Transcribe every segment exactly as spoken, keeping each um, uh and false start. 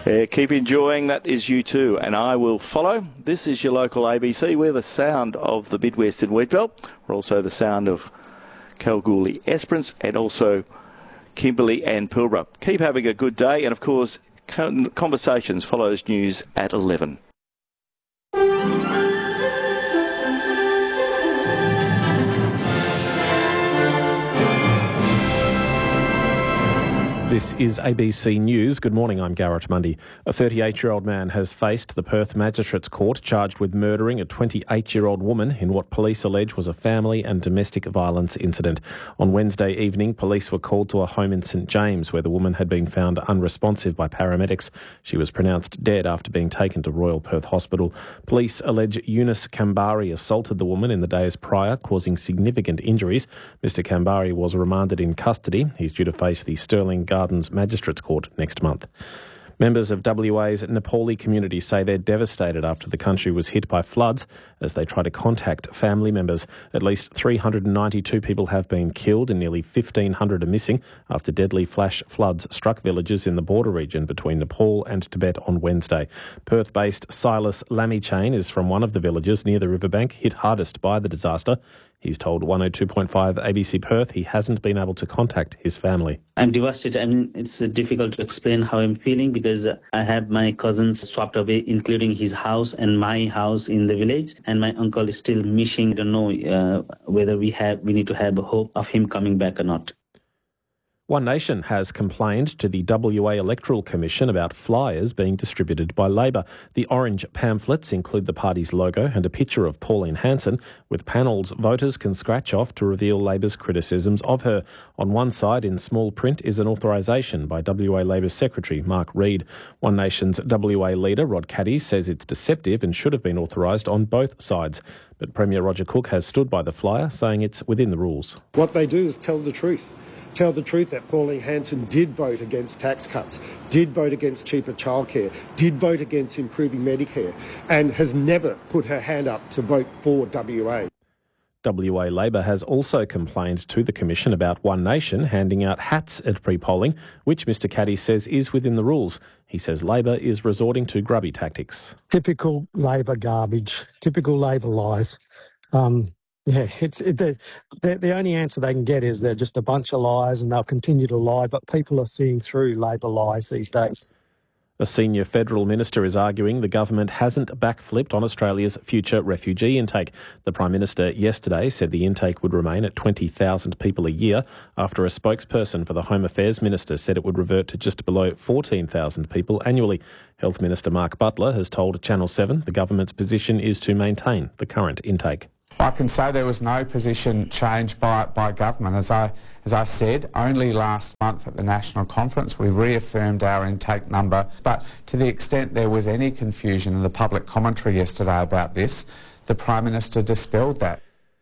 Yeah, keep enjoying. That is you too, and I will follow. This is your local A B C. We're the sound of the Midwestern Wheatbelt. We're also the sound of Kalgoorlie Esperance and also Kimberley and Pilbara. Keep having a good day, and of course, Conversations follows news at eleven. This is A B C News. Good morning, I'm Garrett Mundy. A thirty-eight-year-old man has faced the Perth Magistrates Court charged with murdering a twenty-eight-year-old woman in what police allege was a family and domestic violence incident. On Wednesday evening, police were called to a home in St James where the woman had been found unresponsive by paramedics. She was pronounced dead after being taken to Royal Perth Hospital. Police allege Eunice Kambari assaulted the woman in the days prior, causing significant injuries. Mister Kambari was remanded in custody. He's due to face the Stirling Gardens Magistrates Court next month. Members of W A's Nepali community say they're devastated after the country was hit by floods as they try to contact family members. At least three hundred ninety-two people have been killed and nearly fifteen hundred are missing after deadly flash floods struck villages in the border region between Nepal and Tibet on Wednesday. Perth-based Silas Lamichain is from one of the villages near the riverbank hit hardest by the disaster. He's told one oh two point five A B C Perth he hasn't been able to contact his family. I'm devastated. I mean, it's uh, difficult to explain how I'm feeling because uh, I had my cousins swapped away, including his house and my house in the village, and my uncle is still missing. I don't know uh, whether we have we need to have a hope of him coming back or not. One Nation has complained to the W A Electoral Commission about flyers being distributed by Labor. The orange pamphlets include the party's logo and a picture of Pauline Hanson, with panels voters can scratch off to reveal Labor's criticisms of her. On one side, in small print, is an authorisation by W A Labor Secretary Mark Reid. One Nation's W A leader, Rod Caddy, says it's deceptive and should have been authorised on both sides. But Premier Roger Cook has stood by the flyer, saying it's within the rules. What they do is tell the truth. Tell the truth that Pauline Hanson did vote against tax cuts, did vote against cheaper childcare, did vote against improving Medicare, and has never put her hand up to vote for W A. W A Labor has also complained to the Commission about One Nation handing out hats at pre-polling, which Mister Caddy says is within the rules. He says Labor is resorting to grubby tactics. Typical Labor garbage, typical Labor lies. Um, Yeah, it's it, the, the the only answer they can get is they're just a bunch of lies and they'll continue to lie, but people are seeing through Labor lies these days. A senior federal minister is arguing the government hasn't backflipped on Australia's future refugee intake. The Prime Minister yesterday said the intake would remain at twenty thousand people a year after a spokesperson for the Home Affairs Minister said it would revert to just below fourteen thousand people annually. Health Minister Mark Butler has told Channel seven the government's position is to maintain the current intake. I can say there was no position changed by, by government. As I, as I said, only last month at the National Conference we reaffirmed our intake number, but to the extent there was any confusion in the public commentary yesterday about this, the Prime Minister dispelled that.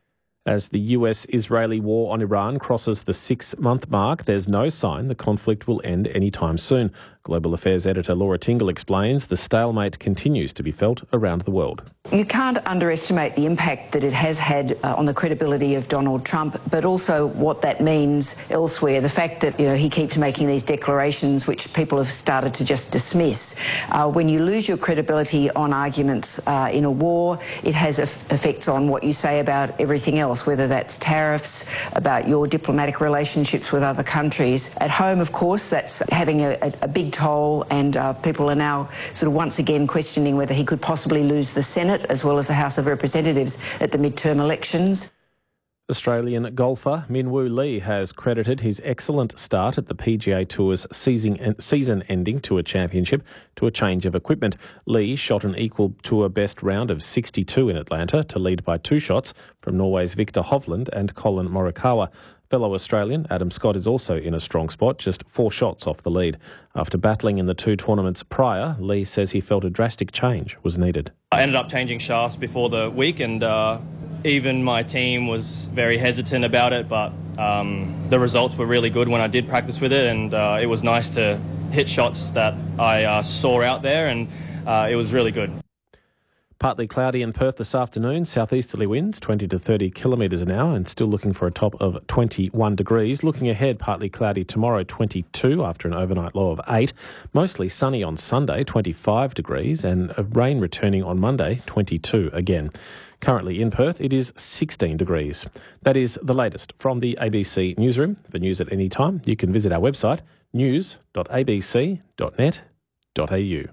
As the U S-Israeli war on Iran crosses the six-month mark, there's no sign the conflict will end anytime soon. Global Affairs editor Laura Tingle explains the stalemate continues to be felt around the world. You can't underestimate the impact that it has had uh, on the credibility of Donald Trump, but also what that means elsewhere. The fact that, you know, he keeps making these declarations which people have started to just dismiss. Uh, when you lose your credibility on arguments uh, in a war, it has effects on what you say about everything else, whether that's tariffs, about your diplomatic relationships with other countries. At home, of course, that's having a, a, a big toll, and uh, people are now sort of once again questioning whether he could possibly lose the Senate as well as the House of Representatives at the midterm elections. Australian golfer Min Woo Lee has credited his excellent start at the P G A Tour's season, season ending Tour Championship to a change of equipment. Lee shot an equal Tour best round of sixty-two in Atlanta to lead by two shots from Norway's Victor Hovland and Colin Morikawa. Fellow Australian Adam Scott is also in a strong spot, just four shots off the lead. After battling in the two tournaments prior, Lee says he felt a drastic change was needed. I ended up changing shafts before the week, and uh, even my team was very hesitant about it, but um, the results were really good when I did practice with it, and uh, it was nice to hit shots that I uh, saw out there, and uh, it was really good. Partly cloudy in Perth this afternoon, southeasterly winds twenty to thirty kilometres an hour and still looking for a top of twenty-one degrees. Looking ahead, partly cloudy tomorrow, twenty-two after an overnight low of eight. Mostly sunny on Sunday, twenty-five degrees, and rain returning on Monday, twenty-two again. Currently in Perth, it is sixteen degrees. That is the latest from the A B C newsroom. For news at any time, you can visit our website, news dot a b c dot net dot a u.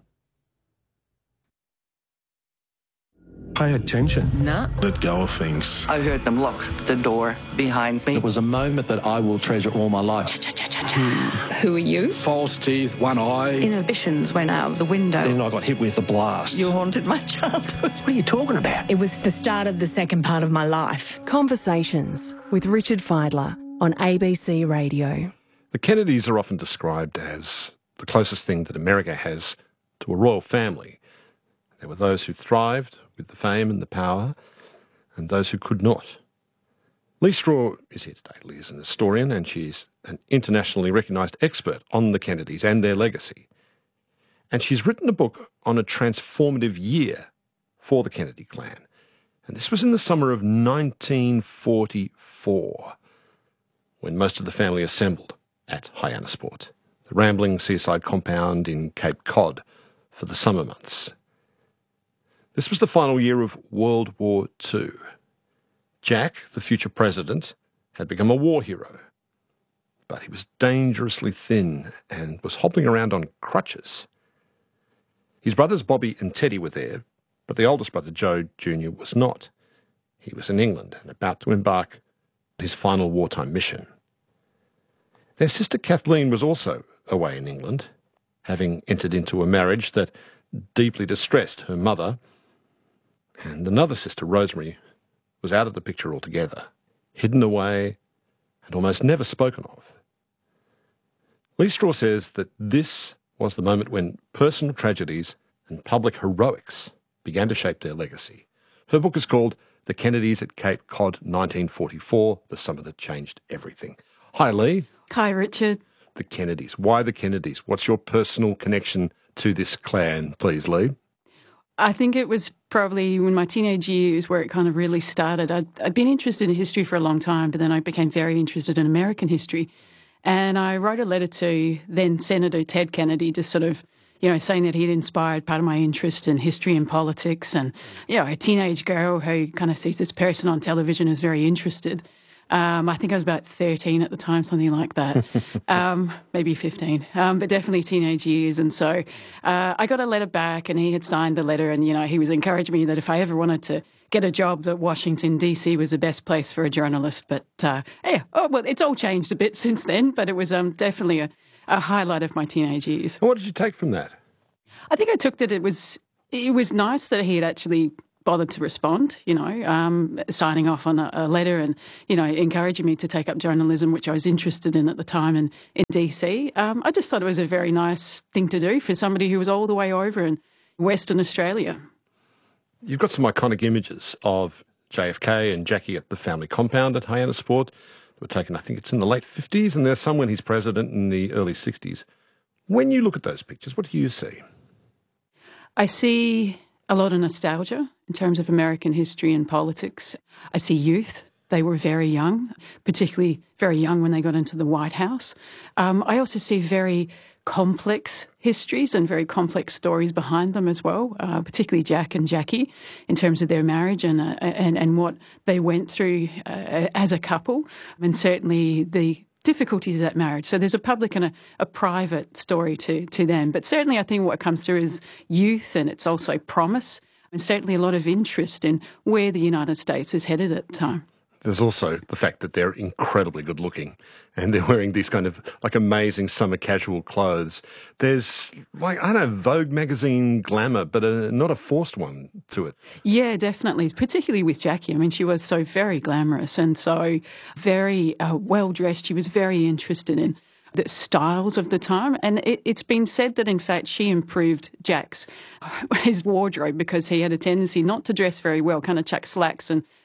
Pay attention. No. Let go of things. I heard them lock the door behind me. It was a moment that I will treasure all my life. Who are you? False teeth, one eye. Inhibitions went out of the window. Then I got hit with the blast. You haunted my childhood. What are you talking about? It was the start of the second part of my life. Conversations with Richard Fidler on A B C Radio. The Kennedys are often described as the closest thing that America has to a royal family. There were those who thrived with the fame and the power, and those who could not. Lee Straw is here today. Lee is an historian, and she's an internationally recognised expert on the Kennedys and their legacy. And she's written a book on a transformative year for the Kennedy clan. And this was in the summer of nineteen forty-four, when most of the family assembled at Hyannisport, the rambling seaside compound in Cape Cod, for the summer months. This was the final year of World War Two. Jack, the future president, had become a war hero, but he was dangerously thin and was hobbling around on crutches. His brothers Bobby and Teddy were there, but the oldest brother Joe Junior was not. He was in England and about to embark on his final wartime mission. Their sister Kathleen was also away in England, having entered into a marriage that deeply distressed her mother, and another sister, Rosemary, was out of the picture altogether, hidden away and almost never spoken of. Lee Straw says that this was the moment when personal tragedies and public heroics began to shape their legacy. Her book is called The Kennedys at Cape Cod, nineteen forty-four, the summer that changed everything. Hi, Lee. Hi, Richard. The Kennedys. Why the Kennedys? What's your personal connection to this clan, please, Lee? I think it was probably in my teenage years where it kind of really started. I'd, I'd been interested in history for a long time, but then I became very interested in American history. And I wrote a letter to then Senator Ted Kennedy, just sort of, you know, saying that he'd inspired part of my interest in history and politics. And, you know, a teenage girl who kind of sees this person on television is very interested. Um, I think I was about thirteen at the time, something like that, um, maybe fifteen, um, but definitely teenage years. And so uh, I got a letter back and he had signed the letter and, you know, he was encouraging me that if I ever wanted to get a job, that Washington, D C was the best place for a journalist. But, uh, yeah, oh, well, it's all changed a bit since then, but it was um, definitely a, a highlight of my teenage years. What did you take from that? I think I took that it was it was nice that he had actually bothered to respond, you know, um, signing off on a, a letter and, you know, encouraging me to take up journalism, which I was interested in at the time in, in D C. Um, I just thought it was a very nice thing to do for somebody who was all the way over in Western Australia. You've got some iconic images of J F K and Jackie at the family compound at Hyannisport. They were taken, I think it's in the late fifties, and there's some when he's president in the early sixties. When you look at those pictures, what do you see? I see a lot of nostalgia in terms of American history and politics. I see youth. They were very young, particularly very young when they got into the White House. Um, I also see very complex histories and very complex stories behind them as well, uh, particularly Jack and Jackie in terms of their marriage and uh, and, and what they went through uh, as a couple, and certainly the difficulties of that marriage. So there's a public and a, a private story to, to them. But certainly I think what comes through is youth, and it's also promise, and certainly a lot of interest in where the United States is headed at the time. There's also the fact that they're incredibly good looking and they're wearing these kind of like amazing summer casual clothes. There's like, I don't know, Vogue magazine glamour, but a, not a forced one to it. Yeah, definitely, particularly with Jackie. I mean, she was so very glamorous and so very uh, well-dressed. She was very interested in the styles of the time. And it, it's been said that, in fact, she improved Jack's, his wardrobe, because he had a tendency not to dress very well, kind of chuck slacks and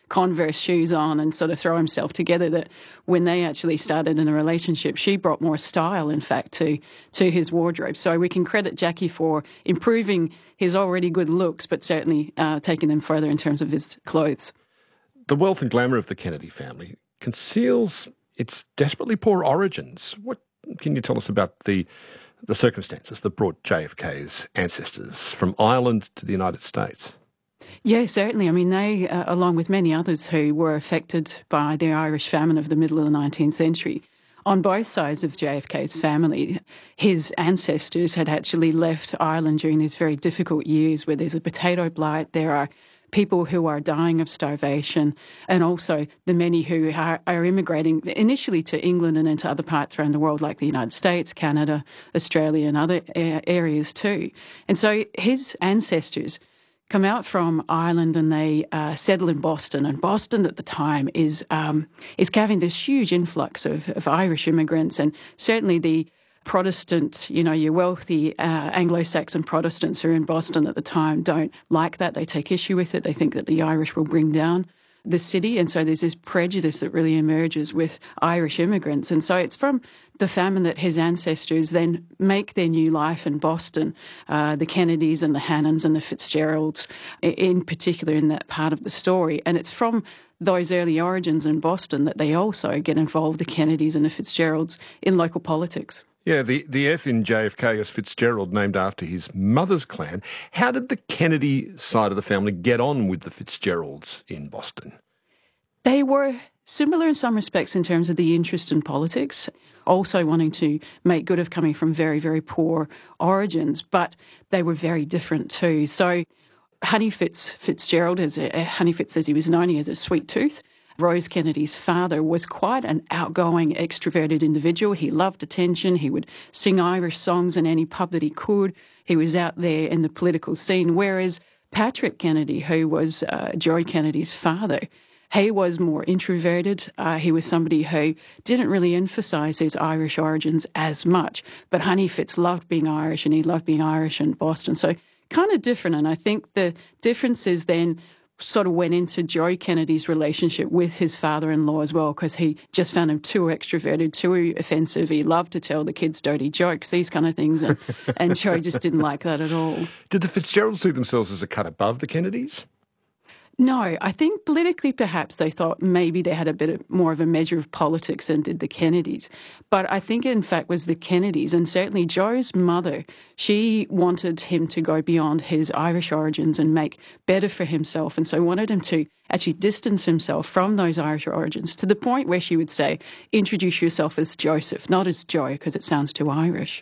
Converse shoes on and sort of throw himself together, that when they actually started in a relationship, she brought more style, in fact, to, to his wardrobe. So we can credit Jackie for improving his already good looks, but certainly uh, taking them further in terms of his clothes. The wealth and glamour of the Kennedy family conceals its desperately poor origins. What can you tell us about the the circumstances that brought J F K's ancestors from Ireland to the United States? Yeah, certainly. I mean, they, uh, along with many others who were affected by the Irish famine of the middle of the nineteenth century, on both sides of J F K's family, his ancestors had actually left Ireland during these very difficult years where there's a potato blight, there are people who are dying of starvation, and also the many who are, are immigrating initially to England and then to other parts around the world like the United States, Canada, Australia and other areas too. And so his ancestors come out from Ireland and they uh, settle in Boston. And Boston at the time is um, is having this huge influx of, of Irish immigrants, and certainly the Protestant, you know, your wealthy uh, Anglo-Saxon Protestants who are in Boston at the time don't like that. They take issue with it. They think that the Irish will bring down the city. And so there's this prejudice that really emerges with Irish immigrants. And so it's from the famine that his ancestors then make their new life in Boston, uh, the Kennedys and the Hannons and the Fitzgeralds in particular in that part of the story. And it's from those early origins in Boston that they also get involved, the Kennedys and the Fitzgeralds, in local politics. Yeah, the, the F in J F K is Fitzgerald, named after his mother's clan. How did the Kennedy side of the family get on with the Fitzgeralds in Boston? They were similar in some respects in terms of the interest in politics, also wanting to make good of coming from very, very poor origins, but they were very different too. So Honey Fitz, Fitzgerald, as a, Honey Fitz as he was known, he has a sweet tooth. Rose Kennedy's father was quite an outgoing, extroverted individual. He loved attention. He would sing Irish songs in any pub that he could. He was out there in the political scene, whereas Patrick Kennedy, who was uh, Joe Kennedy's father, he was more introverted. Uh, he was somebody who didn't really emphasise his Irish origins as much. But Honey Fitz loved being Irish, and he loved being Irish in Boston. So kind of different. And I think the difference is then sort of went into Joe Kennedy's relationship with his father-in-law as well, because he just found him too extroverted, too offensive. He loved to tell the kids dirty jokes, these kind of things, and, and Joe just didn't like that at all. Did the Fitzgeralds see themselves as a cut above the Kennedys? No, I think politically perhaps they thought maybe they had a bit of, more of a measure of politics than did the Kennedys. But I think in fact was the Kennedys, and certainly Joe's mother, she wanted him to go beyond his Irish origins and make better for himself, and so wanted him to actually distance himself from those Irish origins to the point where she would say, introduce yourself as Joseph, not as Joe, because it sounds too Irish.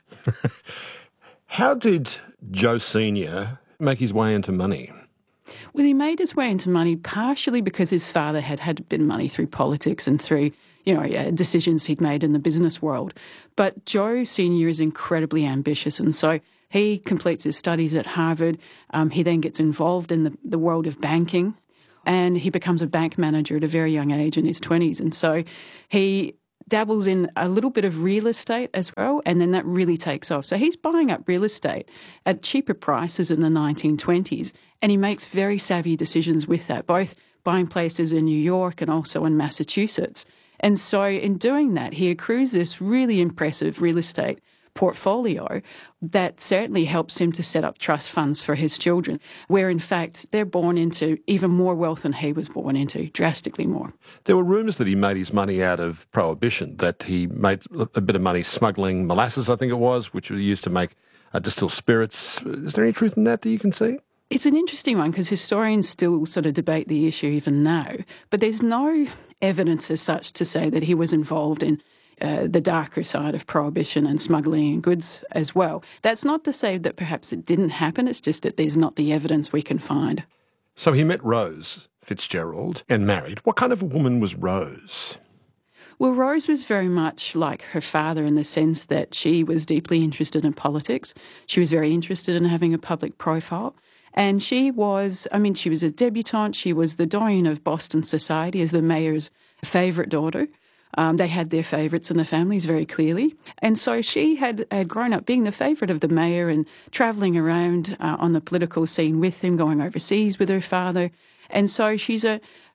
How did Joe Senior make his way into money? Well, he made his way into money partially because his father had had been money through politics and through, you know, uh, decisions he'd made in the business world. But Joe Senior is incredibly ambitious, and so he completes his studies at Harvard. Um, he then gets involved in the, the world of banking, and he becomes a bank manager at a very young age in his twenties. And so he dabbles in a little bit of real estate as well, and then that really takes off. So he's buying up real estate at cheaper prices in the nineteen twenties, and he makes very savvy decisions with that, both buying places in New York and also in Massachusetts. And so in doing that, he accrues this really impressive real estate portfolio that certainly helps him to set up trust funds for his children, where in fact they're born into even more wealth than he was born into, drastically more. There were rumours that he made his money out of prohibition, that he made a bit of money smuggling molasses, I think it was, which was used to make uh, distilled spirits. Is there any truth in that that you can see? It's an interesting one because historians still sort of debate the issue even now, but there's no evidence as such to say that he was involved in Uh, the darker side of prohibition and smuggling and goods as well. That's not to say that perhaps it didn't happen, it's just that there's not the evidence we can find. So he met Rose Fitzgerald and married. What kind of a woman was Rose? Well, Rose was very much like her father in the sense that she was deeply interested in politics. She was very interested in having a public profile. And she was, I mean, she was a debutante. She was the doyen of Boston society as the mayor's favourite daughter. Um, they had their favourites in the families very clearly. And so she had, had grown up being the favourite of the mayor and travelling around uh, on the political scene with him, going overseas with her father. And so she's a,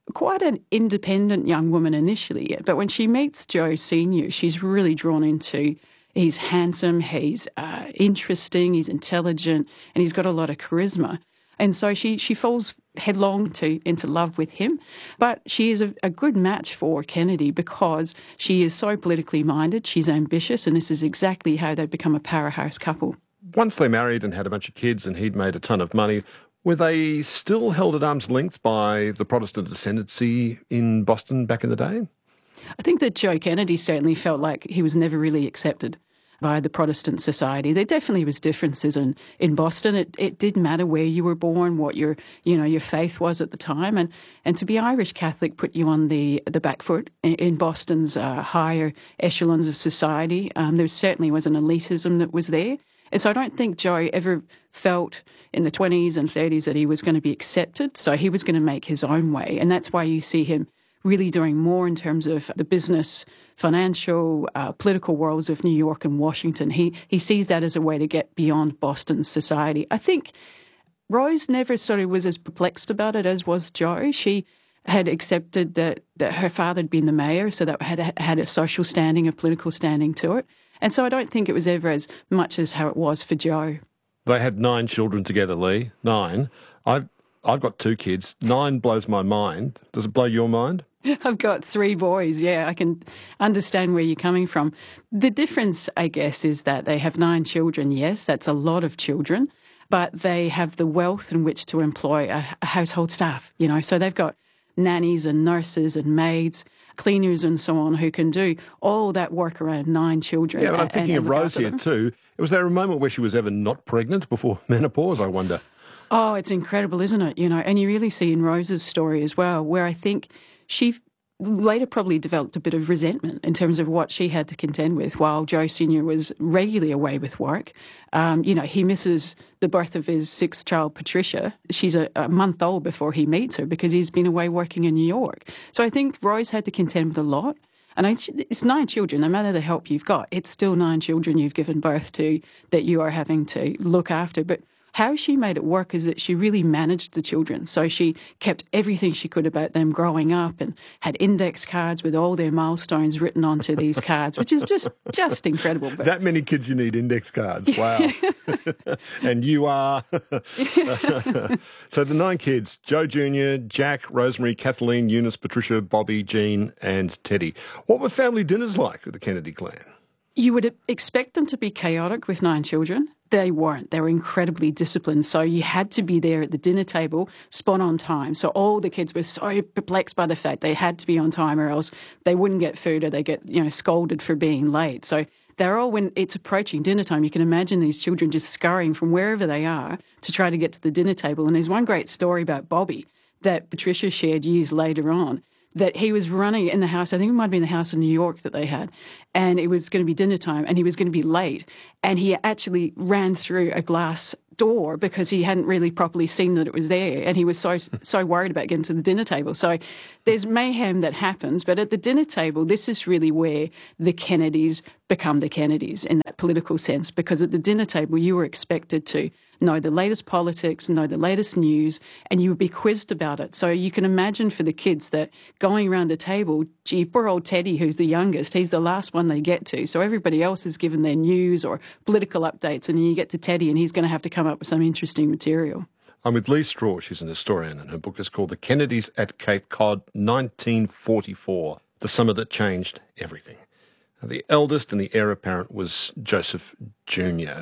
quite an independent young woman initially. But when she meets Joe Senior, she's really drawn into, he's handsome, he's uh, interesting, he's intelligent, and he's got a lot of charisma. And so she, she falls headlong to into love with him. But she is a, a good match for Kennedy because she is so politically minded, she's ambitious, and this is exactly how they become a powerhouse couple. Once they married and had a bunch of kids and he'd made a ton of money, were they still held at arm's length by the Protestant ascendancy in Boston back in the day? I think that Joe Kennedy certainly felt like he was never really accepted by the Protestant society. There definitely was differences in, in Boston. It it didn't matter where you were born, what your you know your faith was at the time, and and to be Irish Catholic put you on the the back foot in, in Boston's uh, higher echelons of society. Um, there certainly was an elitism that was there, and so I don't think Joe ever felt in the twenties and thirties that he was going to be accepted. So he was going to make his own way, and that's why you see him really doing more in terms of the business, financial, uh, political worlds of New York and Washington. He he sees that as a way to get beyond Boston's society. I think Rose never sort of was as perplexed about it as was Joe. She had accepted that, that her father had been the mayor, so that had had a social standing, a political standing to it. And so I don't think it was ever as much as how it was for Joe. They had nine children together, Lee. Nine. I've, I've got two kids. Nine blows my mind. Does it blow your mind? I've got three boys, yeah. I can understand where you're coming from. The difference, I guess, is that they have nine children. Yes, that's a lot of children, but they have the wealth in which to employ a, a household staff, you know. So they've got nannies and nurses and maids, cleaners and so on, who can do all that work around nine children. Yeah, but I'm thinking and, and of Rose here too. Was there a moment where she was ever not pregnant before menopause, I wonder? Oh, it's incredible, isn't it? You know, and you really see in Rose's story as well, where I think she later probably developed a bit of resentment in terms of what she had to contend with while Joe Senior was regularly away with work. Um, you know, he misses the birth of his sixth child, Patricia. She's a, a month old before he meets her because he's been away working in New York. So I think Rose had to contend with a lot. And I, it's nine children, no matter the help you've got, it's still nine children you've given birth to that you are having to look after. But how she made it work is that she really managed the children. So she kept everything she could about them growing up and had index cards with all their milestones written onto these cards, which is just, just incredible. But that many kids, you need index cards. Wow. And you are. So the nine kids, Joe Junior, Jack, Rosemary, Kathleen, Eunice, Patricia, Bobby, Jean and Teddy. What were family dinners like with the Kennedy clan? You would expect them to be chaotic with nine children. They weren't. They were incredibly disciplined. So you had to be there at the dinner table, spot on time. So all the kids were so perplexed by the fact they had to be on time or else they wouldn't get food or they get, you know, scolded for being late. So they're all, when it's approaching dinner time, you can imagine these children just scurrying from wherever they are to try to get to the dinner table. And there's one great story about Bobby that Patricia shared years later on, that he was running in the house, I think it might have been the house in New York that they had, and it was going to be dinner time and he was going to be late. And he actually ran through a glass door because he hadn't really properly seen that it was there, and he was so so worried about getting to the dinner table. So there's mayhem that happens, but at the dinner table, this is really where the Kennedys become the Kennedys in that political sense, because at the dinner table you were expected to know the latest politics, know the latest news, and you would be quizzed about it. So you can imagine for the kids that going around the table, gee, poor old Teddy, who's the youngest, he's the last one they get to. So everybody else is given their news or political updates, and then you get to Teddy and he's going to have to come up with some interesting material. I'm with Lee Straw. She's an historian, and her book is called The Kennedys at Cape Cod, nineteen forty-four, the summer that changed everything. Now, the eldest and the heir apparent was Joseph Junior,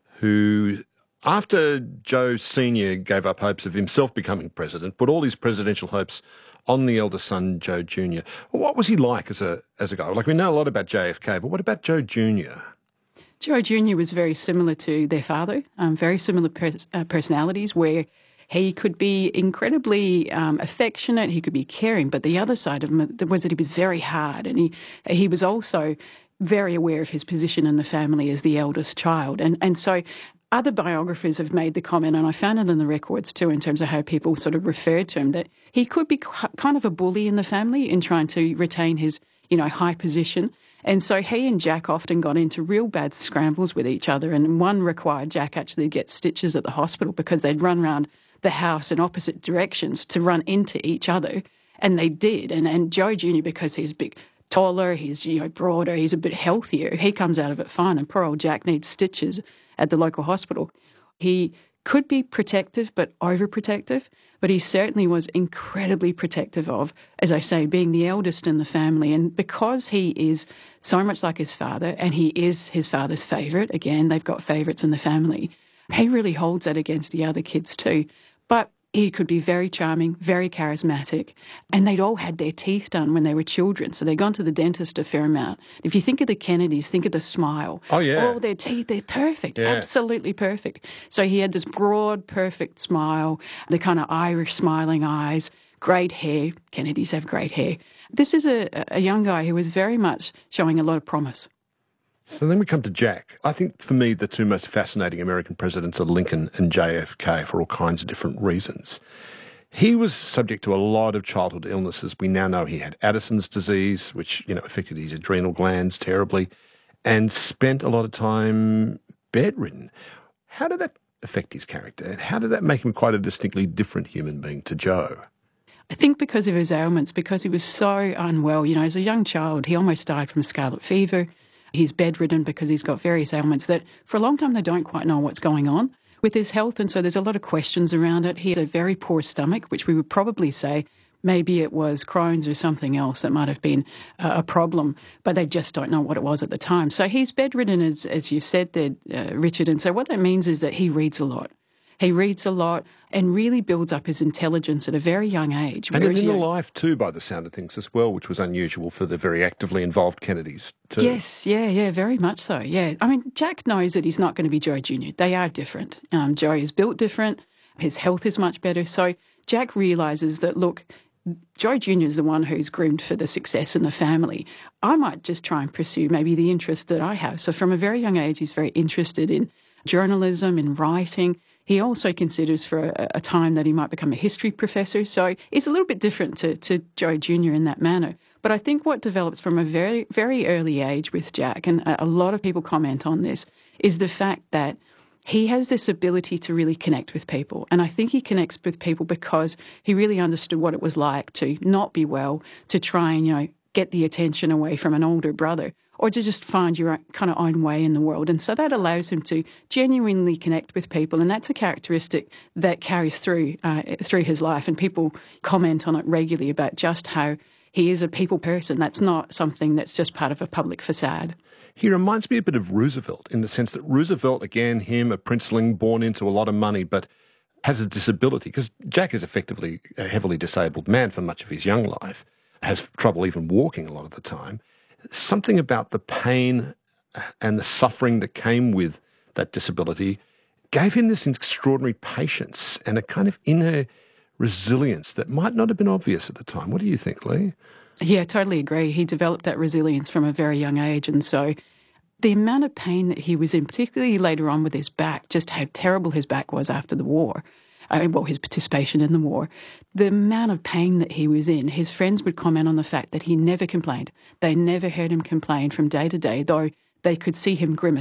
who, after Joe Senior gave up hopes of himself becoming president, put all his presidential hopes on the eldest son, Joe Junior What was he like as a as a guy? Like, we know a lot about J F K, but what about Joe Junior? Joe Junior was very similar to their father, um, very similar pers- uh, personalities, where he could be incredibly um, affectionate, he could be caring, but the other side of him was that he was very hard, and he he was also very aware of his position in the family as the eldest child. And, and so other biographers have made the comment, and I found it in the records too, in terms of how people sort of referred to him, that he could be kind of a bully in the family in trying to retain his, you know, high position. And so he and Jack often got into real bad scrambles with each other, and one required Jack actually to get stitches at the hospital because they'd run around the house in opposite directions to run into each other. And they did. And, and Joe Junior, because he's big, taller, he's you know broader, he's a bit healthier, he comes out of it fine. And poor old Jack needs stitches at the local hospital. He could be protective but overprotective, but he certainly was incredibly protective of, as I say, being the eldest in the family. And because he is so much like his father, and he is his father's favourite, again, they've got favourites in the family, he really holds that against the other kids too. But he could be very charming, very charismatic, and they'd all had their teeth done when they were children, so they'd gone to the dentist a fair amount. If you think of the Kennedys, think of the smile. Oh, yeah. All their teeth, they're perfect, Yeah. absolutely perfect. So he had this broad, perfect smile, the kind of Irish smiling eyes, great hair. Kennedys have great hair. This is a, a young guy who was very much showing a lot of promise. So then we come to Jack. I think for me the two most fascinating American presidents are Lincoln and J F K for all kinds of different reasons. He was subject to a lot of childhood illnesses. We now know he had Addison's disease, which, you know, affected his adrenal glands terribly, and spent a lot of time bedridden. How did that affect his character? And how did that make him quite a distinctly different human being to Joe? I think because of his ailments, because he was so unwell. You know, as a young child, he almost died from scarlet fever. He's bedridden because he's got various ailments that for a long time they don't quite know what's going on with his health, and so there's a lot of questions around it. He has a very poor stomach, which we would probably say maybe it was Crohn's or something else that might have been uh, a problem, but they just don't know what it was at the time. So he's bedridden, as, as you said there, uh, Richard, and so what that means is that he reads a lot. He reads a lot and really builds up his intelligence at a very young age. And in young. the life too, by the sound of things as well, which was unusual for the very actively involved Kennedys too. Yes, yeah, yeah, very much so, yeah. I mean, Jack knows that he's not going to be Joe Junior They are different. Um, Joe is built different. His health is much better. So Jack realises that, look, Joe Junior is the one who's groomed for the success in the family. I might just try and pursue maybe the interest that I have. So from a very young age, he's very interested in journalism, in writing. He also considers for a, a time that he might become a history professor. So it's a little bit different to, to Joe Junior in that manner. But I think what develops from a very, very early age with Jack, and a, a lot of people comment on this, is the fact that he has this ability to really connect with people. And I think he connects with people because he really understood what it was like to not be well, to try and, you know, get the attention away from an older brother, or to just find your kind of own way in the world. And so that allows him to genuinely connect with people, and that's a characteristic that carries through uh, through his life. And people comment on it regularly about just how he is a people person. That's not something that's just part of a public facade. He reminds me a bit of Roosevelt in the sense that Roosevelt, again, him, a princeling born into a lot of money, but has a disability, because Jack is effectively a heavily disabled man for much of his young life, has trouble even walking a lot of the time. Something about the pain and the suffering that came with that disability gave him this extraordinary patience and a kind of inner resilience that might not have been obvious at the time. What do you think, Lee? Yeah, totally agree. He developed that resilience from a very young age. And so the amount of pain that he was in, particularly later on with his back, just how terrible his back was after the war, I mean, well, his participation in the war, the amount of pain that he was in, his friends would comment on the fact that he never complained. They never heard him complain from day to day, though they could see him grimace